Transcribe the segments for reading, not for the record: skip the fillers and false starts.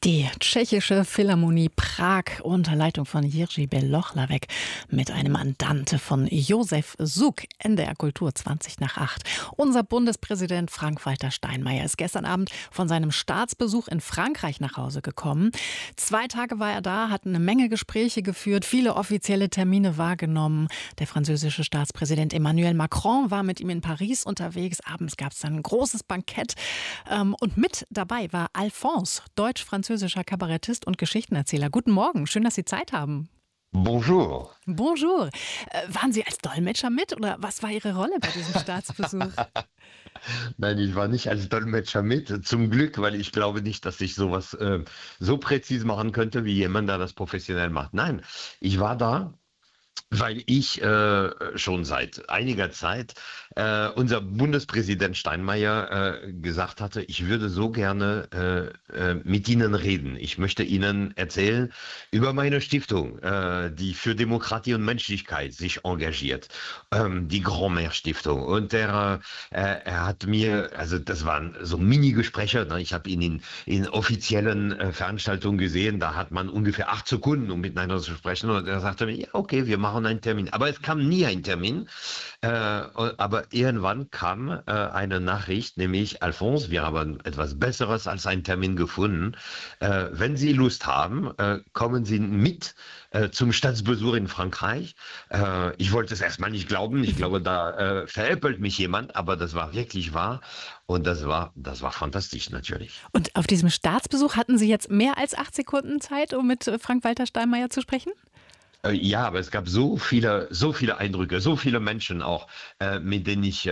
Die tschechische Philharmonie Prag unter Leitung von Jiří Belohlavek mit einem Andante von Josef Suk. NDR Kultur 20:08. Unser Bundespräsident Frank-Walter Steinmeier ist gestern Abend von seinem Staatsbesuch in Frankreich nach Hause gekommen. 2 Tage war er da, hat eine Menge Gespräche geführt, viele offizielle Termine wahrgenommen. Der französische Staatspräsident Emmanuel Macron war mit ihm in Paris unterwegs. Abends gab es dann ein großes Bankett. Und mit dabei war Alphonse, deutsch-französischer Kabarettist und Geschichtenerzähler. Guten Morgen, schön, dass Sie Zeit haben. Bonjour. Bonjour. Waren Sie als Dolmetscher mit oder was war Ihre Rolle bei diesem Staatsbesuch? Nein, ich war nicht als Dolmetscher mit, zum Glück, weil ich glaube nicht, dass ich sowas so präzise machen könnte, wie jemand, der das professionell macht. Nein, ich war da, weil ich schon seit einiger Zeit unser Bundespräsident Steinmeier gesagt hatte, ich würde so gerne mit Ihnen reden. Ich möchte Ihnen erzählen über meine Stiftung, die für Demokratie und Menschlichkeit sich engagiert, die Grand Mère Stiftung. Und er hat mir, also das waren so Mini-Gespräche, ne? Ich habe ihn in offiziellen Veranstaltungen gesehen, da hat man ungefähr 8 Sekunden, um miteinander zu sprechen. Und er sagte mir, ja, okay, wir machen einen Termin. Aber es kam nie ein Termin. Aber irgendwann kam eine Nachricht, nämlich, Alphonse, wir haben etwas Besseres als einen Termin gefunden. Wenn Sie Lust haben, kommen Sie mit zum Staatsbesuch in Frankreich. Ich wollte es erstmal nicht glauben. Ich glaube, da veräppelt mich jemand, aber das war wirklich wahr. Und das war fantastisch natürlich. Und auf diesem Staatsbesuch hatten Sie jetzt mehr als 8 Sekunden Zeit, um mit Frank-Walter Steinmeier zu sprechen? Ja, aber es gab so viele Eindrücke, so viele Menschen auch, mit denen ich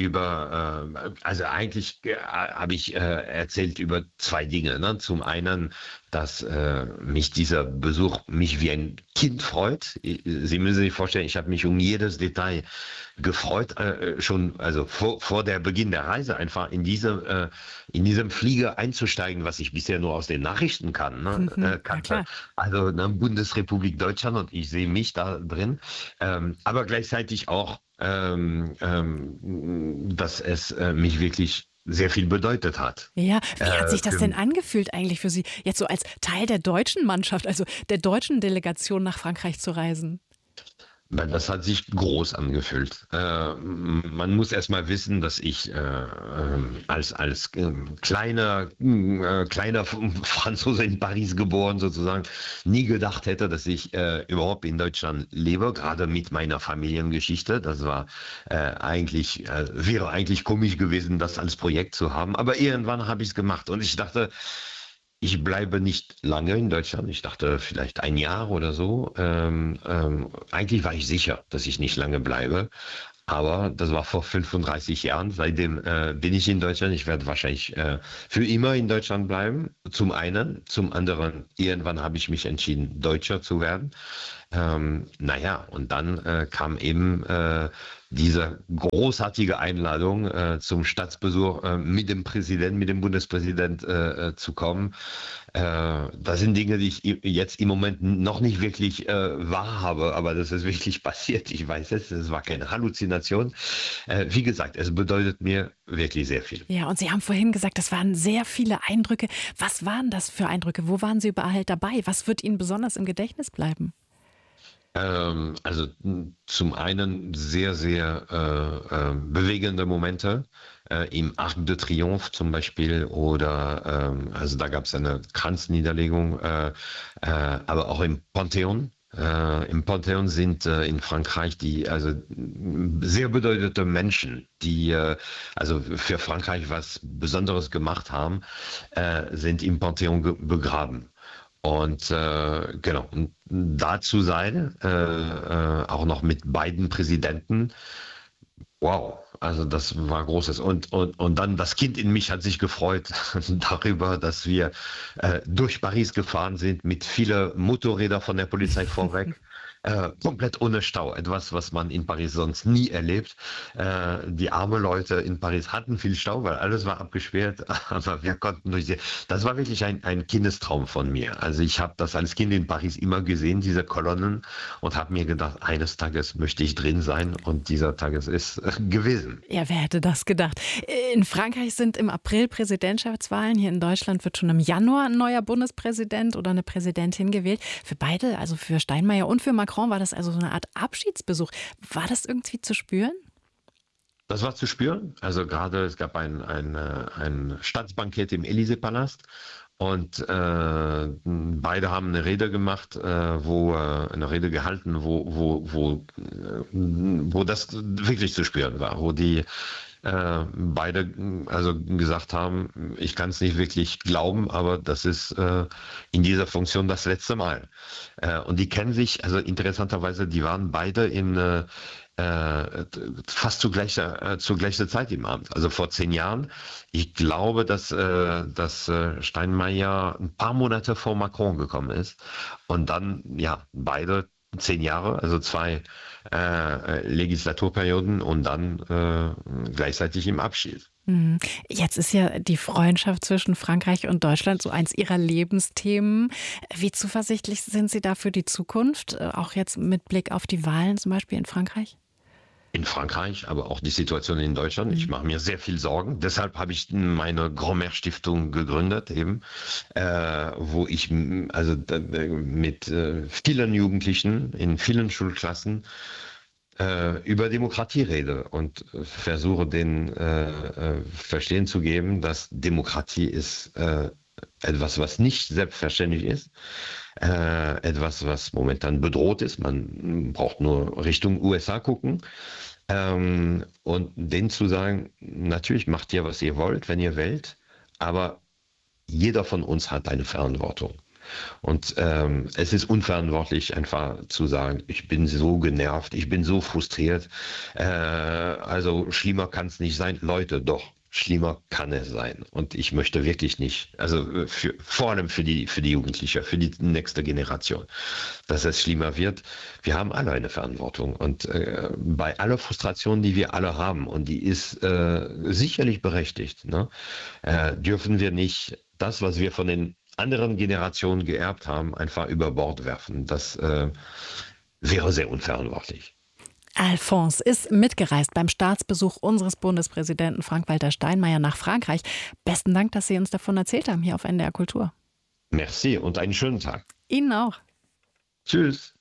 also eigentlich habe ich erzählt über 2 Dinge. Ne? Zum einen, dass mich dieser Besuch mich wie ein Kind freut. Sie müssen sich vorstellen, ich habe mich um jedes Detail gefreut, schon also vor der Beginn der Reise einfach in diesem Flieger einzusteigen, was ich bisher nur aus den Nachrichten kannte. Ja, Also Bundesrepublik Deutschland, und ich sehe mich da drin, aber gleichzeitig auch, dass es mich wirklich sehr viel bedeutet hat. Ja, wie hat sich das denn angefühlt eigentlich für Sie, jetzt so als Teil der deutschen Mannschaft, also der deutschen Delegation nach Frankreich zu reisen? Das hat sich groß angefühlt. Man muss erst mal wissen, dass ich als kleiner Franzose in Paris geboren sozusagen nie gedacht hätte, dass ich überhaupt in Deutschland lebe, gerade mit meiner Familiengeschichte. Das war wäre eigentlich komisch gewesen, das als Projekt zu haben. Aber irgendwann habe ich es gemacht und ich dachte, ich bleibe nicht lange in Deutschland. Ich dachte vielleicht ein Jahr oder so. Eigentlich war ich sicher, dass ich nicht lange bleibe. Aber das war vor 35 Jahren. Seitdem bin ich in Deutschland. Ich werde wahrscheinlich für immer in Deutschland bleiben. Zum einen. Zum anderen, irgendwann habe ich mich entschieden, Deutscher zu werden. Und dann kam eben diese großartige Einladung zum Staatsbesuch mit dem Bundespräsident zu kommen. Das sind Dinge, die ich jetzt im Moment noch nicht wirklich wahr habe, aber das ist wirklich passiert. Ich weiß es war keine Halluzination. Wie gesagt, es bedeutet mir wirklich sehr viel. Ja, und Sie haben vorhin gesagt, das waren sehr viele Eindrücke. Was waren das für Eindrücke? Wo waren Sie überall dabei? Was wird Ihnen besonders im Gedächtnis bleiben? Also zum einen sehr, sehr bewegende Momente im Arc de Triomphe zum Beispiel oder also da gab es eine Kranzniederlegung, aber auch im Pantheon. Im Pantheon sind in Frankreich also sehr bedeutende Menschen, die also für Frankreich was Besonderes gemacht haben, sind im Pantheon begraben. Und genau, und da zu sein, auch noch mit beiden Präsidenten, wow, also das war Großes. Und dann das Kind in mich hat sich gefreut darüber, dass wir durch Paris gefahren sind mit vielen Motorrädern von der Polizei vorweg. komplett ohne Stau. Etwas, was man in Paris sonst nie erlebt. Die armen Leute in Paris hatten viel Stau, weil alles war abgesperrt, aber wir konnten durch das war wirklich ein Kindestraum von mir. Also ich habe das als Kind in Paris immer gesehen, diese Kolonnen, und habe mir gedacht, eines Tages möchte ich drin sein, und dieser Tag ist gewesen. Ja, wer hätte das gedacht? In Frankreich sind im April Präsidentschaftswahlen. Hier in Deutschland wird schon im Januar ein neuer Bundespräsident oder eine Präsidentin gewählt. Für beide, also für Steinmeier und für Macron, war das also so eine Art Abschiedsbesuch. War das irgendwie zu spüren? Das war zu spüren. Also gerade es gab ein Staatsbankett im Élysée-Palast, und beide haben eine Rede gemacht, eine Rede gehalten, wo das wirklich zu spüren war, wo die beide also gesagt haben, ich kann es nicht wirklich glauben, aber das ist in dieser Funktion das letzte Mal. Und die kennen sich, also interessanterweise, die waren beide fast zu gleicher Zeit im Amt, also vor 10 Jahren. Ich glaube, dass Steinmeier ein paar Monate vor Macron gekommen ist, und dann, ja, beide 10 Jahre, also 2 Legislaturperioden, und dann gleichzeitig im Abschied. Jetzt ist ja die Freundschaft zwischen Frankreich und Deutschland so eins Ihrer Lebensthemen. Wie zuversichtlich sind Sie da für die Zukunft, auch jetzt mit Blick auf die Wahlen zum Beispiel in Frankreich? In Frankreich, aber auch die Situation in Deutschland. Ich mache mir sehr viel Sorgen. Deshalb habe ich meine Grand-Mère Stiftung gegründet, eben, wo ich also mit vielen Jugendlichen in vielen Schulklassen über Demokratie rede und versuche denen verstehen zu geben, dass Demokratie ist etwas, was nicht selbstverständlich ist, etwas, was momentan bedroht ist. Man braucht nur Richtung USA gucken, und denen zu sagen, natürlich macht ihr, was ihr wollt, wenn ihr wählt, aber jeder von uns hat eine Verantwortung. Und es ist unverantwortlich, einfach zu sagen, ich bin so genervt, ich bin so frustriert, also schlimmer kann es nicht sein. Leute, doch, schlimmer kann es sein. Und ich möchte wirklich nicht, also vor allem für die Jugendlichen, für die nächste Generation, dass es schlimmer wird. Wir haben alle eine Verantwortung. Und bei aller Frustration, die wir alle haben, und die ist sicherlich berechtigt, ne, dürfen wir nicht das, was wir von den anderen Generationen geerbt haben, einfach über Bord werfen. Das wäre sehr unverantwortlich. Alphonse ist mitgereist beim Staatsbesuch unseres Bundespräsidenten Frank-Walter Steinmeier nach Frankreich. Besten Dank, dass Sie uns davon erzählt haben, hier auf NDR Kultur. Merci und einen schönen Tag. Ihnen auch. Tschüss.